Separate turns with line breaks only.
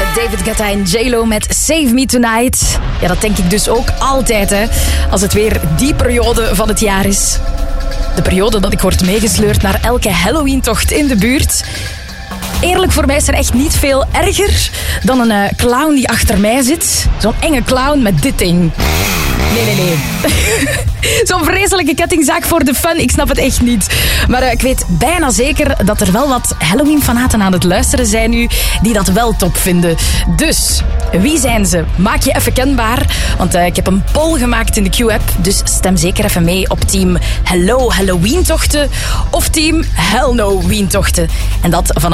David Guetta en J-Lo met Save Me Tonight. Ja, dat denk ik dus ook altijd, hè. Als het weer die periode van het jaar is. De periode dat ik word meegesleurd naar elke Halloween-tocht in de buurt. Eerlijk, voor mij is er echt niet veel erger dan een clown die achter mij zit. Zo'n enge clown met dit ding. Nee. Zo'n vreselijke kettingzaak voor de fun. Ik snap het echt niet. Maar ik weet bijna zeker dat er wel wat Halloween-fanaten aan het luisteren zijn nu die dat wel top vinden. Dus, wie zijn ze? Maak je even kenbaar. Want ik heb een poll gemaakt in de Q-app. Dus stem zeker even mee op team Hello Halloween-tochten of team Hell No Ween-tochten. En dat van